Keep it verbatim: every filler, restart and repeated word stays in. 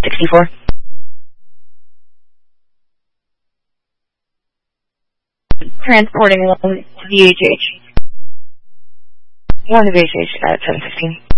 sixty-four. Transporting one to the H H. One to the H H at seven fifteen.